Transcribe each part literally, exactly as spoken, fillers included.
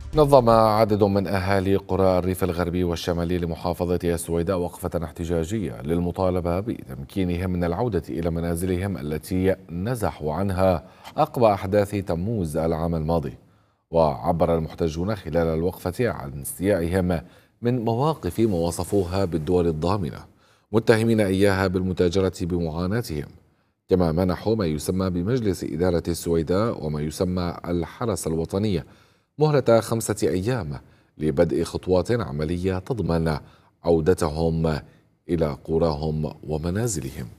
نظم عدد من أهالي قرى الريف الغربي والشمالي لمحافظة السويداء وقفة احتجاجية للمطالبة بتمكينهم من العودة إلى منازلهم التي نزحوا عنها عقب أحداث تموز العام الماضي. وعبر المحتجون خلال الوقفة عن استيائهم من مواقف ما وصفوها بالدول الضامنة، متهمين إياها بالمتاجرة بمعاناتهم. كما منحوا ما يسمى بمجلس إدارة السويداء وما يسمى الحرس الوطني مهلة خمسة أيام لبدء خطوات عملية تضمن عودتهم إلى قراهم ومنازلهم.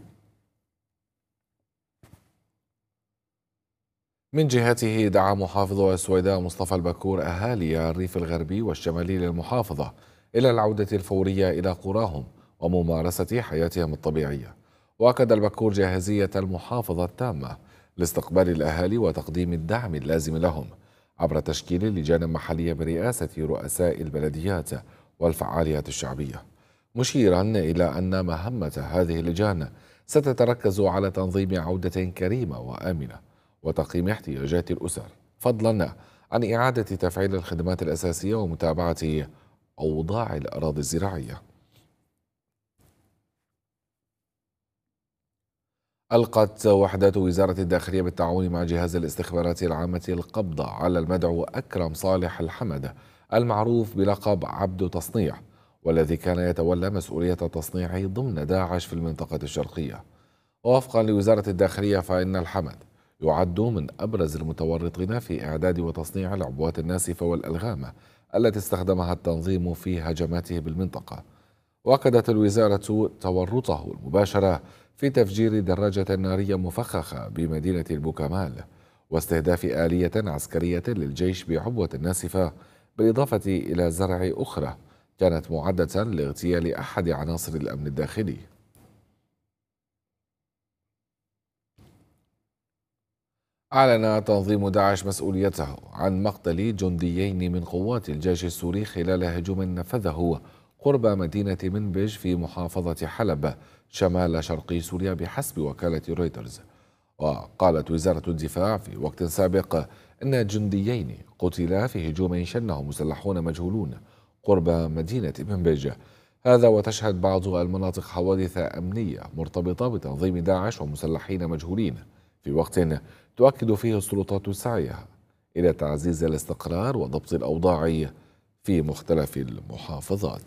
من جهته دعا محافظ السويداء مصطفى البكور أهالي الريف الغربي والشمالي للمحافظة إلى العودة الفورية إلى قراهم وممارسة حياتهم الطبيعية. وأكد البكور جاهزية المحافظة التامة لاستقبال الأهالي وتقديم الدعم اللازم لهم عبر تشكيل لجان محلية برئاسة رؤساء البلديات والفعاليات الشعبية، مشيرا إلى أن مهمة هذه اللجان ستتركز على تنظيم عودة كريمة وآمنة وتقييم احتياجات الأسر، فضلا عن إعادة تفعيل الخدمات الأساسية ومتابعة أوضاع الأراضي الزراعية. ألقت وحدات وزارة الداخلية بالتعاون مع جهاز الاستخبارات العامة القبض على المدعو أكرم صالح الحمد المعروف بلقب عبد تصنيع، والذي كان يتولى مسؤولية تصنيعه ضمن داعش في المنطقة الشرقية. ووفقا لوزارة الداخلية فإن الحمد يعد من أبرز المتورطين في إعداد وتصنيع العبوات الناسفة والألغام التي استخدمها التنظيم في هجماته بالمنطقة. وأكدت الوزارة تورطه المباشر في تفجير دراجة نارية مفخخة بمدينة البوكمال واستهداف آلية عسكرية للجيش بعبوة ناسفة، بالإضافة إلى زرع أخرى كانت معدة لاغتيال أحد عناصر الأمن الداخلي. أعلن تنظيم داعش مسؤوليته عن مقتل جنديين من قوات الجيش السوري خلال هجوم نفذه قرب مدينة منبج في محافظة حلب شمال شرقي سوريا بحسب وكالة رويترز. وقالت وزارة الدفاع في وقت سابق أن جنديين قتلا في هجوم شنه مسلحون مجهولون قرب مدينة منبج. هذا وتشهد بعض المناطق حوادث أمنية مرتبطة بتنظيم داعش ومسلحين مجهولين، في وقت تؤكد فيه السلطات سعيها إلى تعزيز الاستقرار وضبط الأوضاع في مختلف المحافظات.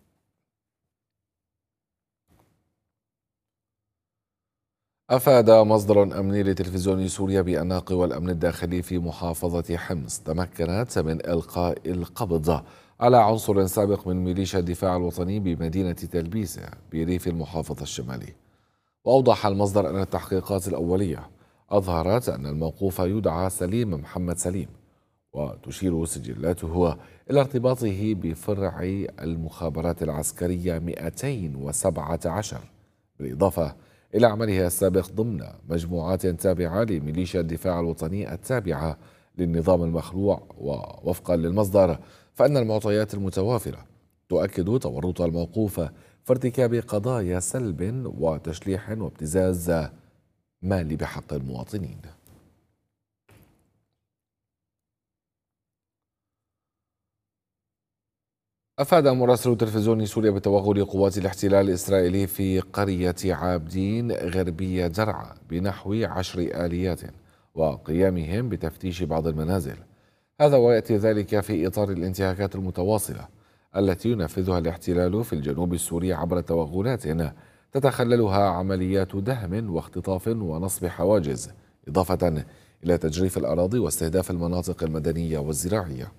أفاد مصدر أمني لتلفزيون سوريا بأن قوى الأمن الداخلي في محافظة حمص تمكنت من إلقاء القبض على عنصر سابق من ميليشيا الدفاع الوطني بمدينة تلبيسة بريف المحافظة الشمالي. وأوضح المصدر أن التحقيقات الأولية أظهرت أن الموقوف يدعى سليم محمد سليم، وتشير سجلاته إلى ارتباطه بفرع المخابرات العسكرية مئتين وسبعة عشر، بالإضافة إلى عمله السابق ضمن مجموعات تابعة لميليشيا الدفاع الوطني التابعة للنظام المخلوع. ووفقا للمصدر فإن المعطيات المتوافرة تؤكد تورط الموقوف في ارتكاب قضايا سلب وتشليح وابتزاز مالي بحق المواطنين. أفاد مراسل تلفزيون سوريا بتوغل قوات الاحتلال الإسرائيلي في قرية عابدين غربية درعا بنحو عشر آليات وقيامهم بتفتيش بعض المنازل. هذا ويأتي ذلك في إطار الانتهاكات المتواصلة التي ينفذها الاحتلال في الجنوب السوري عبر توغلات تتخللها عمليات دهم واختطاف ونصب حواجز، إضافة إلى تجريف الأراضي واستهداف المناطق المدنية والزراعية.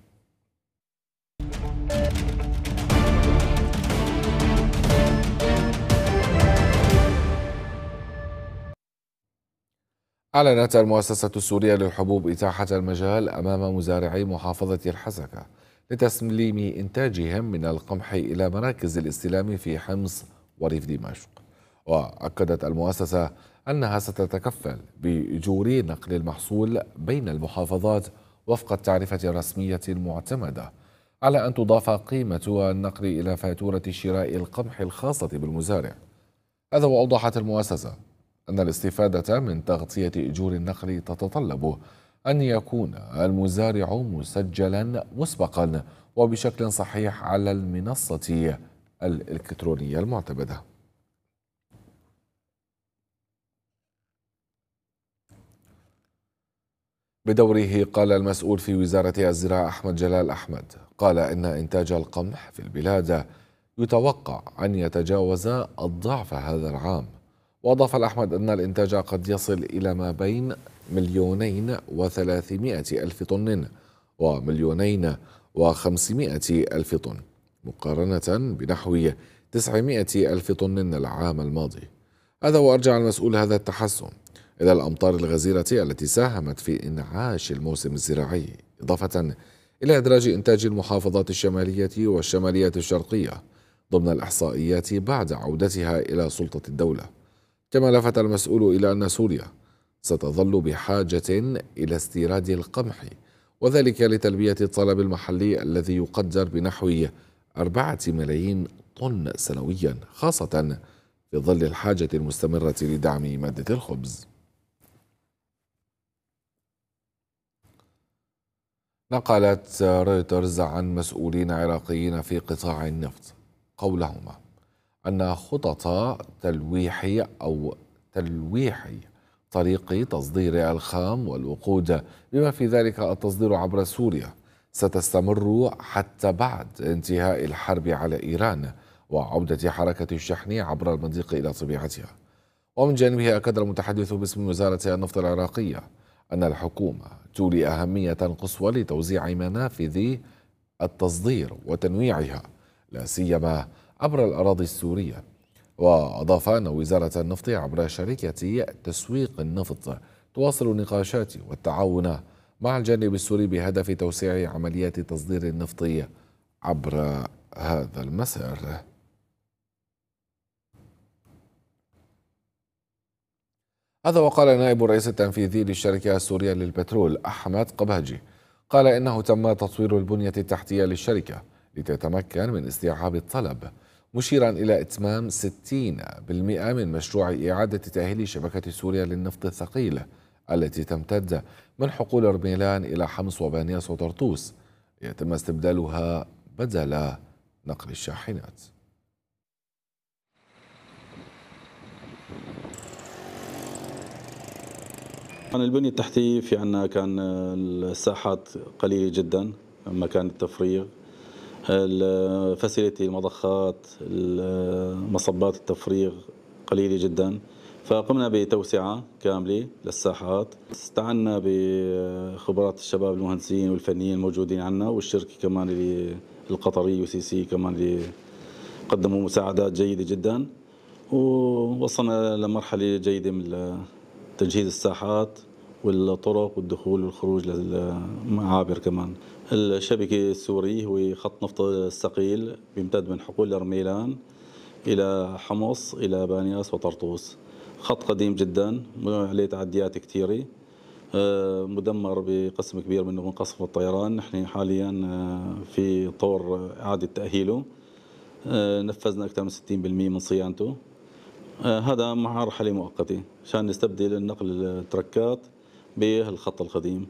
أعلنت المؤسسة السورية للحبوب إتاحة المجال أمام مزارعي محافظة الحسكة لتسليم إنتاجهم من القمح إلى مراكز الاستلام في حمص وريف دمشق. وأكدت المؤسسة أنها ستتكفل بأجور نقل المحصول بين المحافظات وفق التعرفة الرسمية المعتمدة، على أن تضاف قيمة النقل إلى فاتورة شراء القمح الخاصة بالمزارع. هذا وأوضحت المؤسسة أن الاستفادة من تغطية أجور النقل تتطلب أن يكون المزارع مسجلا مسبقا وبشكل صحيح على المنصة الإلكترونية المعتمدة. بدوره قال المسؤول في وزارة الزراعة أحمد جلال أحمد قال إن إنتاج القمح في البلاد يتوقع أن يتجاوز الضعف هذا العام. وأضاف الأحمد أن الإنتاج قد يصل إلى ما بين مليونين وثلاثمائة ألف طن ومليونين وخمسمائة ألف طن مقارنة بنحو تسعمائة ألف طن العام الماضي. هذا وأرجع المسؤول هذا التحسن إلى الأمطار الغزيرة التي ساهمت في إنعاش الموسم الزراعي، إضافة إلى إدراج إنتاج المحافظات الشمالية والشمالية الشرقية ضمن الإحصائيات بعد عودتها إلى سلطة الدولة. كما لفت المسؤول إلى أن سوريا ستظل بحاجة إلى استيراد القمح، وذلك لتلبية الطلب المحلي الذي يقدر بنحو أربعة ملايين طن سنويا، خاصة في ظل الحاجة المستمرة لدعم مادة الخبز. نقلت رويترز عن مسؤولين عراقيين في قطاع النفط قولهما أن خطط تلويح أو تلويح طريق تصدير الخام والوقود بما في ذلك التصدير عبر سوريا ستستمر حتى بعد انتهاء الحرب على إيران وعودة حركة الشحن عبر المضيق إلى طبيعتها. ومن جانبه أكد المتحدث باسم وزارة النفط العراقية أن الحكومة تولي أهمية قصوى لتوزيع منافذ التصدير وتنويعها لا سيما عبر الأراضي السورية. وأضاف أن وزارة النفط عبر شركة تسويق النفط تواصل النقاشات والتعاون مع الجانب السوري بهدف توسيع عمليات تصدير النفط عبر هذا المسار. هذا وقال نائب الرئيس التنفيذي للشركة السورية للبترول أحمد قباجي قال إنه تم تطوير البنية التحتية للشركة لتتمكن من استيعاب الطلب، مشيرا إلى إتمام ستين بالمئة من مشروع إعادة تأهيل شبكة سوريا للنفط الثقيل التي تمتد من حقول رميلان إلى حمص وبانياس وطرطوس، يتم استبدالها بدل نقل الشاحنات. عن البنية التحتية في عنا كان الساحات قليلة جدا، مكان التفريغ، الفاسيلتي، المضخات، مصبات التفريغ قليلة جدا، فقمنا بتوسعة كاملة للساحات. استعنا بخبرات الشباب المهندسين والفنيين الموجودين عنا، والشركة كمان اللي القطرية يو سي سي كمان اللي قدموا مساعدات جيدة جدا، ووصلنا لمرحلة جيدة من تجهيز الساحات والطرق والدخول والخروج للمعابر. كمان الشبكة السوري هو خط نفط الثقيل بيمتد من حقول رميلان إلى حمص إلى بانياس وطرطوس، خط قديم جدا عليه تعديات كثيرة، مدمر بقسم كبير منه من قصف الطيران. نحن حاليا في طور إعادة تأهيله، نفذنا أكثر من ستين بالمئة من صيانته. هذا مرحلة مؤقتة عشان نستبدل النقل التركات بالخط القديم.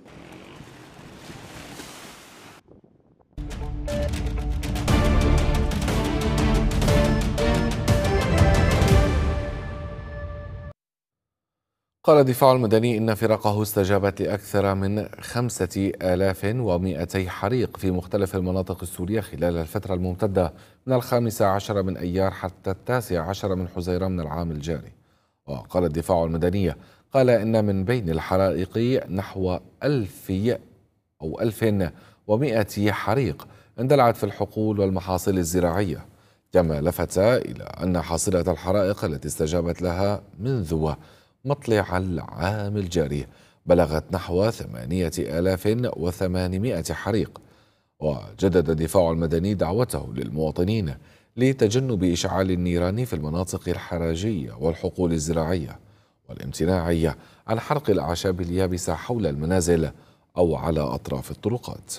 قال الدفاع المدني إن فرقه استجابت لأكثر من خمسة آلاف ومئتي حريق في مختلف المناطق السورية خلال الفترة الممتدة من الخامس عشر من أيار حتى التاسع عشر من حزيران من العام الجاري. وقال الدفاع المدني قال إن من بين الحرائق نحو ألف أو ألف ومئة حريق اندلعت في الحقول والمحاصيل الزراعية. كما لفت إلى أن حاصلة الحرائق التي استجابت لها منذ مطلع العام الجاري بلغت نحو ثمانية آلاف وثمانمائة حريق. وجدد الدفاع المدني دعوته للمواطنين لتجنب إشعال النيران في المناطق الحراجية والحقول الزراعية، والامتناع عن حرق الأعشاب اليابسة حول المنازل أو على أطراف الطرقات.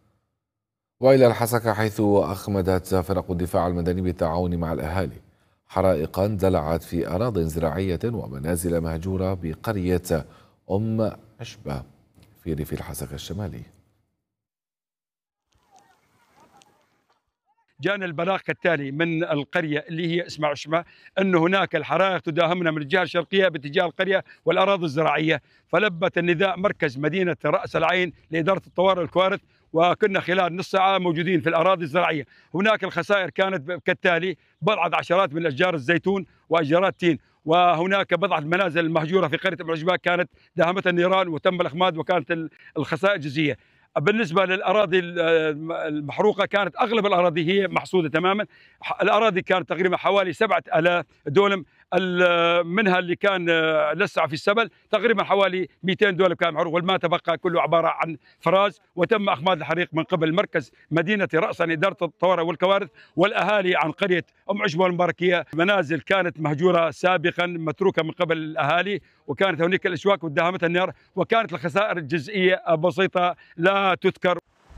وإلى الحسكة، حيث أخمدت فرق الدفاع المدني بالتعاون مع الأهالي حرائقا دلعت في أراضٍ زراعية ومنازل مهجورة بقرية أم عشبة في ريف الحسكة الشمالي. جاءنا البلاغ كالتالي من القرية اللي هي اسمها عشمة أن هناك الحرائق تداهمنا من الجهة الشرقية باتجاه القرية والأراضي الزراعية، فلبت النداء مركز مدينة رأس العين لإدارة الطوارئ والكوارث، وكنا خلال نص ساعة موجودين في الأراضي الزراعية. هناك الخسائر كانت كالتالي: بضعة عشرات من أشجار الزيتون وأشجارات تين، وهناك بضعة منازل مهجورة في قرية أم عشبة كانت داهمتها النيران وتم الإخماد، وكانت الخسائر جزئية. بالنسبة للأراضي المحروقة كانت أغلب الأراضي هي محصودة تماما. الأراضي كانت تقريبا حوالي سبعة آلاف دولم، منها اللي كان لسع في السبل تقريبا حوالي مئتين دولم كان محروق، والما تبقى كله عبارة عن فراز. وتم إخماد الحريق من قبل مركز مدينة رأس عن إدارة الطوارئ والكوارث والأهالي عن قرية أم عشبة المباركية. منازل كانت مهجورة سابقا متروكة من قبل الأهالي، وكانت هناك الأشواك واداهمتها النار، وكانت الخسائر الجزئية بسيطة لا تذكر.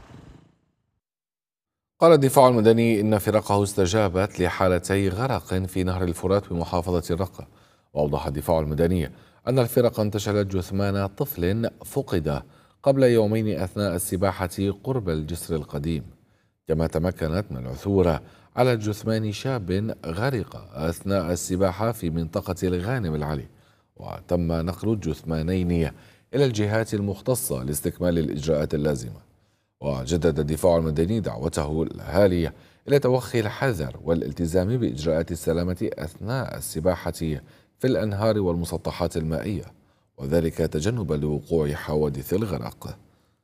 قال الدفاع المدني إن فرقه استجابت لحالتي غرق في نهر الفرات بمحافظة الرقة. وأوضح الدفاع المدني أن الفرق انتشلت جثمان طفل فقد قبل يومين أثناء السباحة قرب الجسر القديم، كما تمكنت من العثور على جثمان شاب غرق أثناء السباحة في منطقة الغانم العلي، وتم نقل الجثمانين إلى الجهات المختصة لاستكمال الإجراءات اللازمة. وجدد الدفاع المدني دعوته الأهالي إلى توخي الحذر والالتزام بإجراءات السلامة أثناء السباحة في الأنهار والمسطحات المائية، وذلك تجنبا لوقوع حوادث الغرق.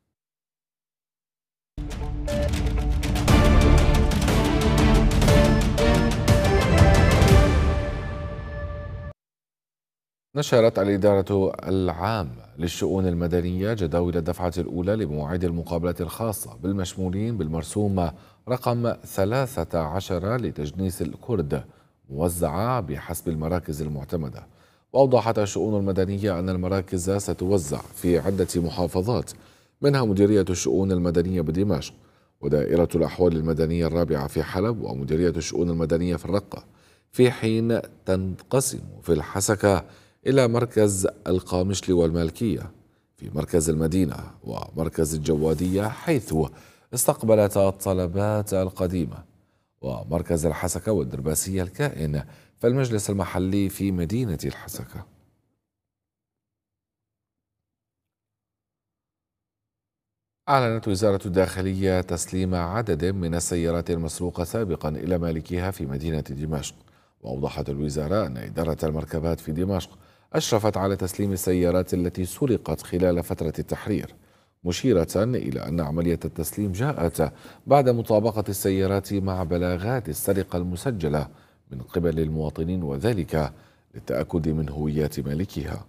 نشرت الإدارة العامة للشؤون المدنية جداول الدفعة الأولى لمواعيد المقابلة الخاصة بالمشمولين بالمرسوم رقم ثلاثة عشر لتجنيس الكرد، موزعة بحسب المراكز المعتمدة. وأوضحت الشؤون المدنية أن المراكز ستوزع في عدة محافظات، منها مديرية الشؤون المدنية بدمشق، ودائرة الأحوال المدنية الرابعة في حلب، ومديرية الشؤون المدنية في الرقة، في حين تنقسم في الحسكة إلى مركز القامشلي والمالكية في مركز المدينة ومركز الجوادية حيث استقبلت الطلبات القديمة، ومركز الحسكة والدرباسية الكائن في المجلس المحلي في مدينة الحسكة. أعلنت وزارة الداخلية تسليم عدد من السيارات المسروقة سابقا إلى مالكيها في مدينة دمشق. وأوضحت الوزارة أن إدارة المركبات في دمشق أشرفت على تسليم السيارات التي سرقت خلال فترة التحرير، مشيرة إلى أن عملية التسليم جاءت بعد مطابقة السيارات مع بلاغات السرقة المسجلة من قبل المواطنين، وذلك للتأكد من هويات مالكيها.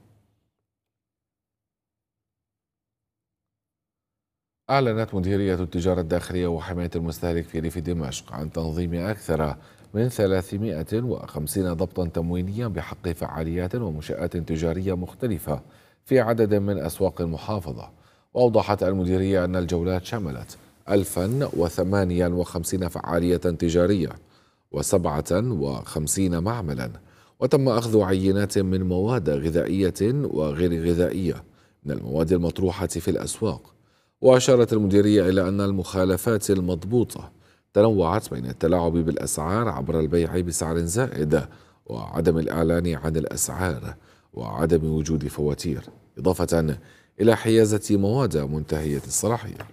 أعلنت مديرية التجارة الداخلية وحماية المستهلك في ريف دمشق عن تنظيم أكثر من ثلاثمائة وخمسين ضبطا تموينيا بحق فعاليات ومنشآت تجارية مختلفة في عدد من أسواق المحافظة. وأوضحت المديرية أن الجولات شملت ألفا وثمانية وخمسين فعالية تجارية وسبعة وخمسين معملا، وتم أخذ عينات من مواد غذائية وغير غذائية من المواد المطروحة في الأسواق. وأشارت المديرية إلى أن المخالفات المضبوطة تنوعت بين التلاعب بالأسعار عبر البيع بسعر زائد وعدم الإعلان عن الأسعار وعدم وجود فواتير، إضافة إلى حيازة مواد منتهية الصلاحية.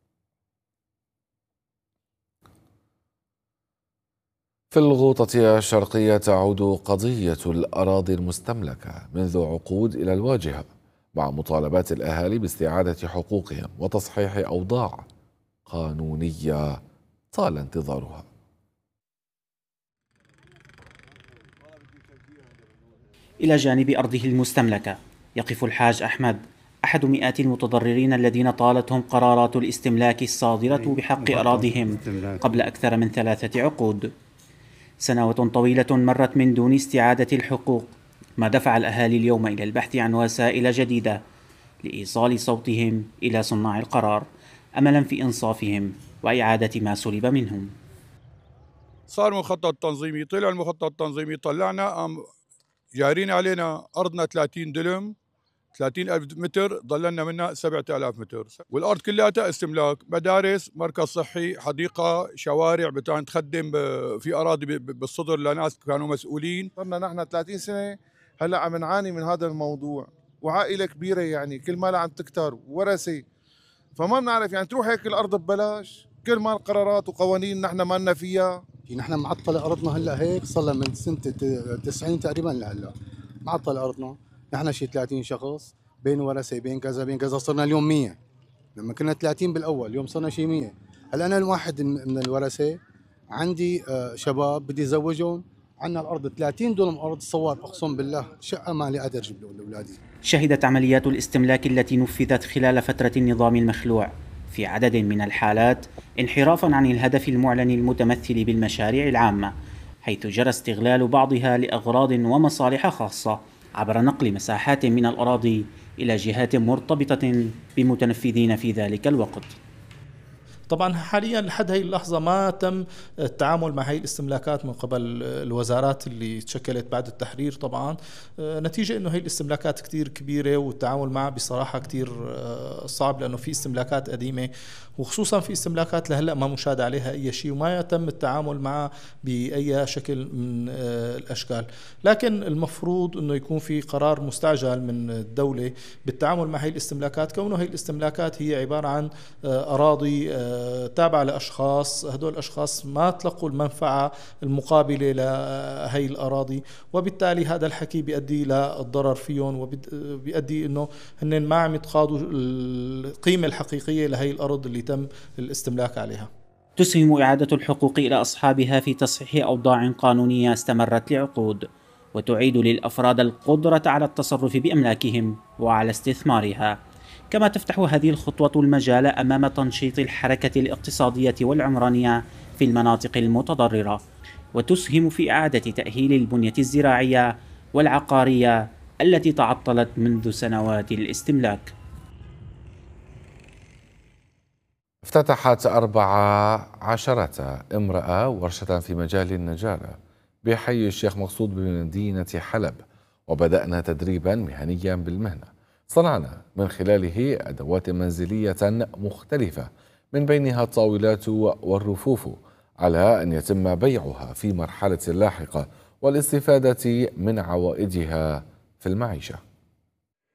في الغوطة الشرقية تعود قضية الأراضي المستملكة منذ عقود إلى الواجهة، مع مطالبات الأهالي باستعادة حقوقهم وتصحيح أوضاع قانونية طال انتظارها. إلى جانب أرضه المستملكة يقف الحاج أحمد، أحد مئات المتضررين الذين طالتهم قرارات الاستملاك الصادرة بحق أراضيهم قبل أكثر من ثلاثة عقود. سنوات طويلة مرت من دون استعادة الحقوق، ما دفع الأهالي اليوم إلى البحث عن وسائل جديدة لإيصال صوتهم إلى صناع القرار، أملا في إنصافهم وإعادة ما سلب منهم. صار مخطط تنظيمي، طلع المخطط التنظيمي طلعنا قام جايرين علينا أرضنا ثلاثين دلم، ثلاثين ألف متر، ضللنا منها سبعة آلاف متر، والأرض كلها استملاك، مدارس، مركز صحي، حديقة، شوارع بتاعن تخدم في أراضي بالصدر لناس كانوا مسؤولين. صرنا نحن ثلاثين سنة هلا عم نعاني من هذا الموضوع، وعائلة كبيرة يعني كل ما عم تكتر ورثة، فما بنعرف يعني تروح هيك الأرض ببلاش، كل ما القرارات وقوانين نحن ما لنا فيها. نحن معطلة أرضنا هلا هيك صار لها من سنة تسعين تقريبا لهلا معطلة أرضنا، نحن شي ثلاثين شخص بين ورثة بين كذا بين كذا، صرنا اليوم مية، لما كنا ثلاثين بالأول اليوم صرنا شي مية. هلا أنا الواحد من الورثة عندي شباب بدي زوجهم، عندنا الأرض ثلاثين دولم أرض صور، أقسم بالله شقة ما لي قادر أجيب لأولادي. شهدت عمليات الاستملاك التي نفذت خلال فترة النظام المخلوع في عدد من الحالات انحرافا عن الهدف المعلن المتمثل بالمشاريع العامة، حيث جرى استغلال بعضها لأغراض ومصالح خاصة عبر نقل مساحات من الأراضي إلى جهات مرتبطة بمتنفذين في ذلك الوقت. طبعا حاليا لحد هي اللحظة ما تم التعامل مع هي الاستملاكات من قبل الوزارات اللي تشكلت بعد التحرير، طبعا نتيجة انه هي الاستملاكات كتير كبيرة والتعامل معها بصراحة كتير صعب، لانه في استملاكات قديمة وخصوصا في استملاكات لهلا ما مشاهد عليها اي شيء وما يتم التعامل معها باي شكل من الاشكال. لكن المفروض انه يكون في قرار مستعجل من الدولة بالتعامل مع هي الاستملاكات، كونه هي الاستملاكات هي عبارة عن اراضي تابعة لأشخاص، هدول الأشخاص ما تلقوا المنفعة المقابلة لهي الأراضي، وبالتالي هذا الحكي بيؤدي للضرر فيهم وبيؤدي أنه هن ما عم يتقاضوا القيمة الحقيقية لهي الأرض اللي تم الاستملاك عليها. تسهم إعادة الحقوق إلى أصحابها في تصحيح أوضاع قانونية استمرت لعقود، وتعيد للأفراد القدرة على التصرف بأملاكهم وعلى استثمارها. كما تفتح هذه الخطوة المجال أمام تنشيط الحركة الاقتصادية والعمرانية في المناطق المتضررة، وتسهم في إعادة تأهيل البنية الزراعية والعقارية التي تعطلت منذ سنوات الاستملاك. افتتحت أربعة عشرة امرأة ورشة في مجال النجارة بحي الشيخ مقصود بمدينة حلب، وبدأنا تدريبا مهنيا بالمهنة. صنعنا من خلاله أدوات منزلية مختلفة من بينها الطاولات والرفوف، على أن يتم بيعها في مرحلة لاحقة والاستفادة من عوائدها في المعيشة.